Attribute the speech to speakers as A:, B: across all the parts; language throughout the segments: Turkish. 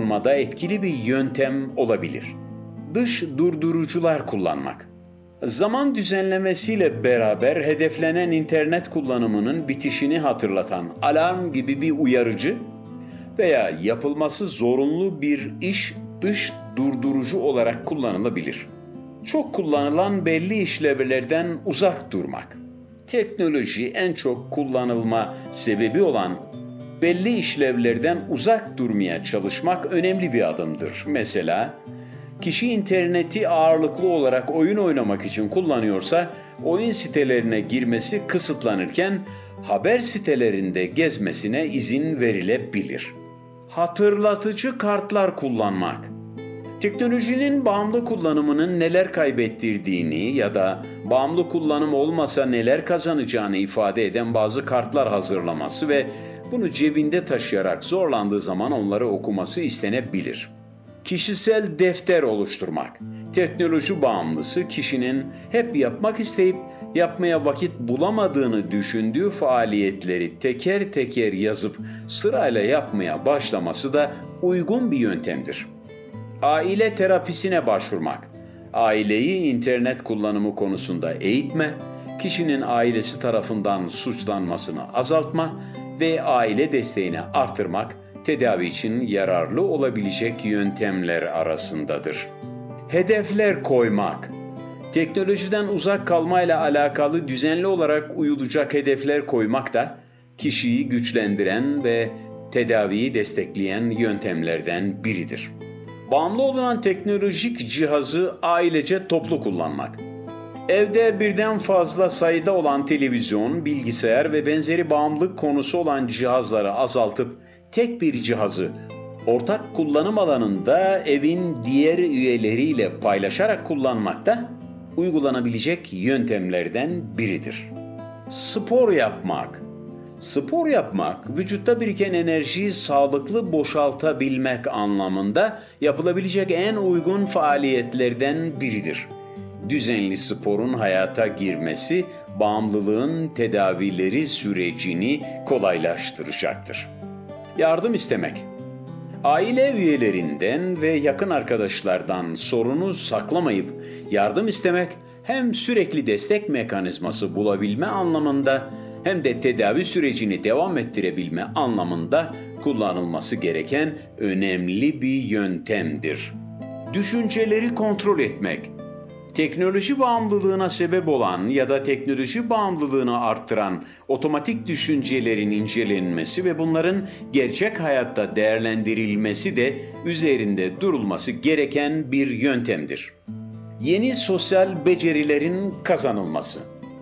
A: arttırmada etkili bir yöntem olabilir. Dış durdurucular kullanmak. Zaman düzenlemesiyle beraber hedeflenen internet kullanımının bitişini hatırlatan alarm gibi bir uyarıcı veya yapılması zorunlu bir iş dış durdurucu olarak kullanılabilir. Çok kullanılan belli işlevlerden uzak durmak. Teknoloji en çok kullanılma sebebi olan belli işlevlerden uzak durmaya çalışmak önemli bir adımdır. Mesela kişi interneti ağırlıklı olarak oyun oynamak için kullanıyorsa oyun sitelerine girmesi kısıtlanırken haber sitelerinde gezmesine izin verilebilir. Hatırlatıcı kartlar kullanmak. Teknolojinin bağımlı kullanımının neler kaybettirdiğini ya da bağımlı kullanım olmasa neler kazanacağını ifade eden bazı kartlar hazırlaması ve bunu cebinde taşıyarak zorlandığı zaman onları okuması istenebilir. Kişisel defter oluşturmak. Teknoloji bağımlısı kişinin hep yapmak isteyip yapmaya vakit bulamadığını düşündüğü faaliyetleri teker teker yazıp sırayla yapmaya başlaması da uygun bir yöntemdir. Aile terapisine başvurmak. Aileyi internet kullanımı konusunda eğitme, kişinin ailesi tarafından suçlanmasını azaltma ve aile desteğini artırmak tedavi için yararlı olabilecek yöntemler arasındadır. Hedefler koymak. Teknolojiden uzak kalmayla alakalı düzenli olarak uyulacak hedefler koymak da kişiyi güçlendiren ve tedaviyi destekleyen yöntemlerden biridir. Bağımlı olunan teknolojik cihazı ailece toplu kullanmak. Evde birden fazla sayıda olan televizyon, bilgisayar ve benzeri bağımlılık konusu olan cihazları azaltıp tek bir cihazı ortak kullanım alanında evin diğer üyeleriyle paylaşarak kullanmak da uygulanabilecek yöntemlerden biridir. Spor yapmak. Spor yapmak, vücutta biriken enerjiyi sağlıklı boşaltabilmek anlamında yapılabilecek en uygun faaliyetlerden biridir. Düzenli sporun hayata girmesi, bağımlılığın tedavileri sürecini kolaylaştıracaktır. Yardım istemek. Aile üyelerinden ve yakın arkadaşlardan sorunu saklamayıp yardım istemek hem sürekli destek mekanizması bulabilme anlamında hem de tedavi sürecini devam ettirebilme anlamında kullanılması gereken önemli bir yöntemdir. Düşünceleri kontrol etmek. Teknoloji bağımlılığına sebep olan ya da teknoloji bağımlılığını arttıran otomatik düşüncelerin incelenmesi ve bunların gerçek hayatta değerlendirilmesi de üzerinde durulması gereken bir yöntemdir. Yeni sosyal becerilerin kazanılması.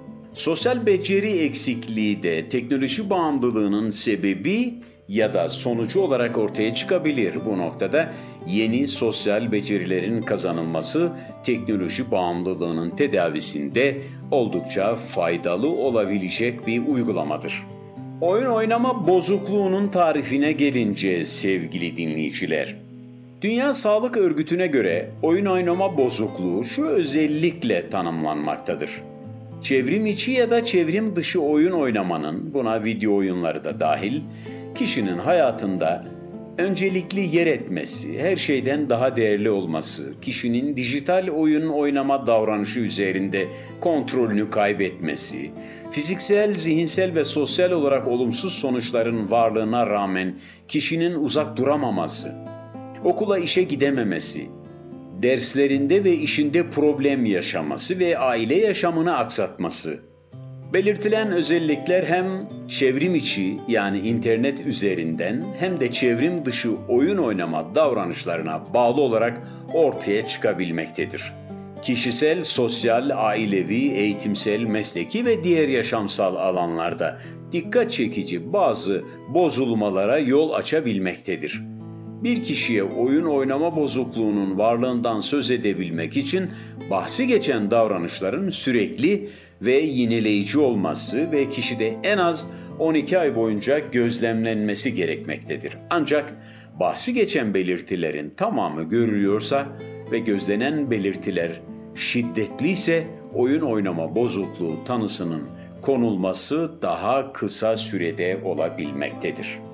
A: Sosyal beceri eksikliği de teknoloji bağımlılığının sebebi ya da sonucu olarak ortaya çıkabilir. Bu noktada yeni sosyal becerilerin kazanılması teknoloji bağımlılığının tedavisinde oldukça faydalı olabilecek bir uygulamadır. Oyun oynama bozukluğunun tarifine gelince sevgili dinleyiciler, Dünya Sağlık Örgütü'ne göre oyun oynama bozukluğu şu özellikle tanımlanmaktadır. Çevrim içi ya da çevrim dışı oyun oynamanın, buna video oyunları da dahil, kişinin hayatında öncelikli yer etmesi, her şeyden daha değerli olması, kişinin dijital oyun oynama davranışı üzerinde kontrolünü kaybetmesi, fiziksel, zihinsel ve sosyal olarak olumsuz sonuçların varlığına rağmen kişinin uzak duramaması, okula işe gidememesi, derslerinde ve işinde problem yaşaması ve aile yaşamını aksatması. Belirtilen özellikler hem çevrim içi yani internet üzerinden hem de çevrim dışı oyun oynama davranışlarına bağlı olarak ortaya çıkabilmektedir. Kişisel, sosyal, ailevi, eğitimsel, mesleki ve diğer yaşamsal alanlarda dikkat çekici bazı bozulmalara yol açabilmektedir. Bir kişiye oyun oynama bozukluğunun varlığından söz edebilmek için bahsi geçen davranışların sürekli ve yineleyici olması ve kişide en az 12 ay boyunca gözlemlenmesi gerekmektedir. Ancak bahsi geçen belirtilerin tamamı görülüyorsa ve gözlenen belirtiler şiddetliyse oyun oynama bozukluğu tanısının konulması daha kısa sürede olabilmektedir.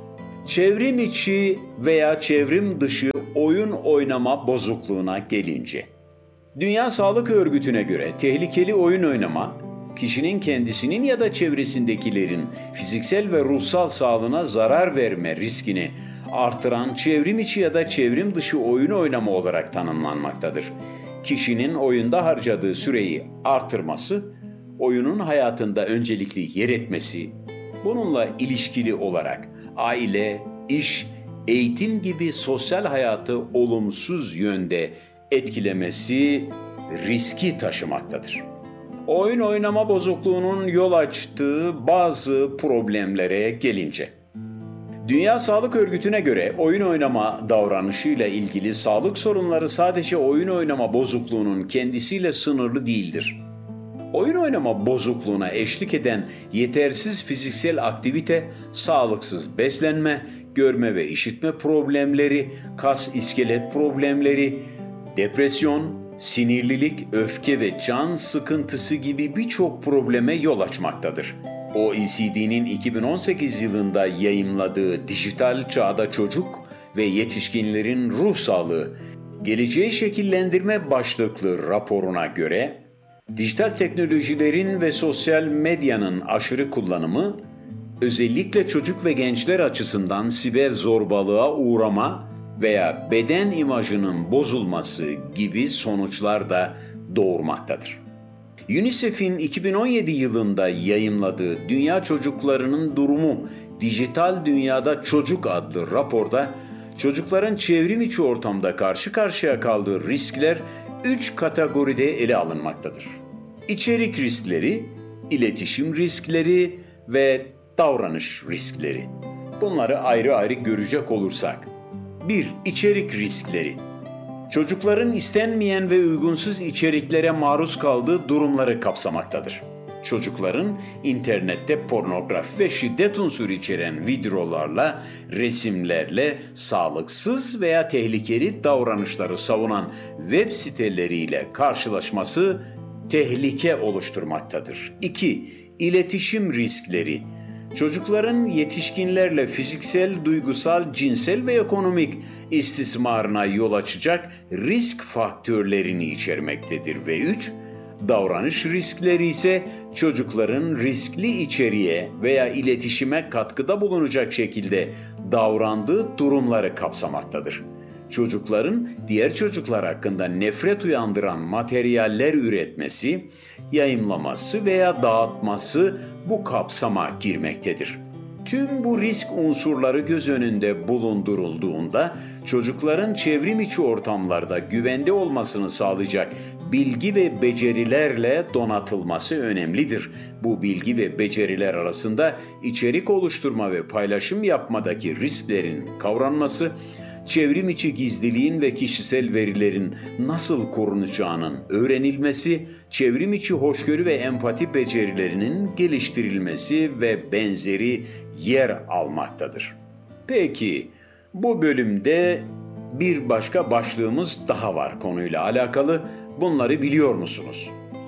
A: Çevrim içi veya çevrim dışı oyun oynama bozukluğuna gelince, Dünya Sağlık Örgütü'ne göre tehlikeli oyun oynama, kişinin kendisinin ya da çevresindekilerin fiziksel ve ruhsal sağlığına zarar verme riskini artıran çevrim içi ya da çevrim dışı oyun oynama olarak tanımlanmaktadır. Kişinin oyunda harcadığı süreyi artırması, oyunun hayatında öncelikli yer etmesi, bununla ilişkili olarak aile, iş, eğitim gibi sosyal hayatı olumsuz yönde etkilemesi riski taşımaktadır. Oyun oynama bozukluğunun yol açtığı bazı problemlere gelince, Dünya Sağlık Örgütü'ne göre oyun oynama davranışıyla ilgili sağlık sorunları sadece oyun oynama bozukluğunun kendisiyle sınırlı değildir. Oyun oynama bozukluğuna eşlik eden yetersiz fiziksel aktivite, sağlıksız beslenme, görme ve işitme problemleri, kas iskelet problemleri, depresyon, sinirlilik, öfke ve can sıkıntısı gibi birçok probleme yol açmaktadır. OECD'nin 2018 yılında yayımladığı Dijital Çağda Çocuk ve Yetişkinlerin Ruh Sağlığı, Geleceği Şekillendirme başlıklı raporuna göre, dijital teknolojilerin ve sosyal medyanın aşırı kullanımı, özellikle çocuk ve gençler açısından siber zorbalığa uğrama veya beden imajının bozulması gibi sonuçlar da doğurmaktadır. UNICEF'in 2017 yılında yayımladığı Dünya Çocuklarının Durumu Dijital Dünyada Çocuk adlı raporda çocukların çevrim içi ortamda karşı karşıya kaldığı riskler 3 kategoride ele alınmaktadır. İçerik riskleri, iletişim riskleri ve davranış riskleri. Bunları ayrı ayrı görecek olursak. 1. İçerik riskleri. Çocukların istenmeyen ve uygunsuz içeriklere maruz kaldığı durumları kapsamaktadır. Çocukların internette pornografi ve şiddet unsuru içeren videolarla, resimlerle, sağlıksız veya tehlikeli davranışları savunan web siteleriyle karşılaşması tehlike oluşturmaktadır. 2. İletişim riskleri. Çocukların yetişkinlerle fiziksel, duygusal, cinsel ve ekonomik istismarına yol açacak risk faktörlerini içermektedir. Ve 3. Davranış riskleri ise çocukların riskli içeriğe veya iletişime katkıda bulunacak şekilde davrandığı durumları kapsamaktadır. Çocukların diğer çocuklar hakkında nefret uyandıran materyaller üretmesi, yayımlaması veya dağıtması bu kapsama girmektedir. Tüm bu risk unsurları göz önünde bulundurulduğunda çocukların çevrim içi ortamlarda güvende olmasını sağlayacak bilgi ve becerilerle donatılması önemlidir. Bu bilgi ve beceriler arasında içerik oluşturma ve paylaşım yapmadaki risklerin kavranması, çevrim içi gizliliğin ve kişisel verilerin nasıl korunacağının öğrenilmesi, çevrim içi hoşgörü ve empati becerilerinin geliştirilmesi ve benzeri yer almaktadır. Peki, bu bölümde bir başka başlığımız daha var konuyla alakalı. Bunları biliyor musunuz?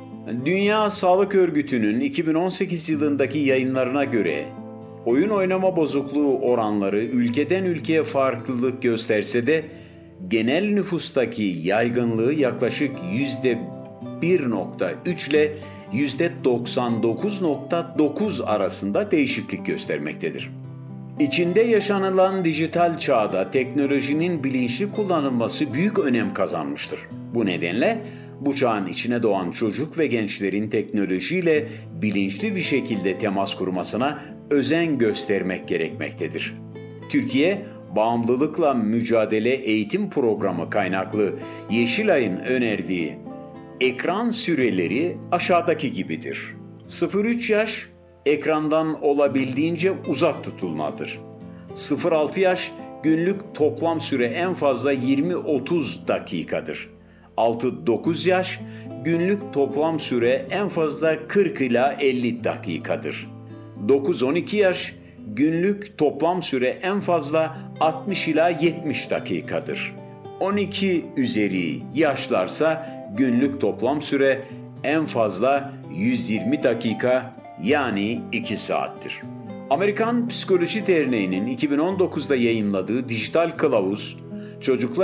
A: Dünya Sağlık Örgütü'nün 2018 yılındaki yayınlarına göre oyun oynama bozukluğu oranları ülkeden ülkeye farklılık gösterse de genel nüfustaki yaygınlığı yaklaşık %1.3 ile %99.9 arasında değişiklik göstermektedir. İçinde yaşanılan dijital çağda teknolojinin bilinçli kullanılması büyük önem kazanmıştır. Bu nedenle bu çağın içine doğan çocuk ve gençlerin teknolojiyle bilinçli bir şekilde temas kurmasına özen göstermek gerekmektedir. Türkiye, Bağımlılıkla Mücadele Eğitim Programı kaynaklı Yeşilay'ın önerdiği ekran süreleri aşağıdaki gibidir. 0-3 yaş ekrandan olabildiğince uzak tutulmalıdır. 0-6 yaş günlük toplam süre en fazla 20-30 dakikadır. 6-9 yaş günlük toplam süre en fazla 40 ila 50 dakikadır. 9-12 yaş günlük toplam süre en fazla 60 ila 70 dakikadır. 12 üzeri yaşlarsa günlük toplam süre en fazla 120 dakika yani 2 saattir. Amerikan Psikoloji Derneği'nin 2019'da yayımladığı dijital kılavuz, çocuklar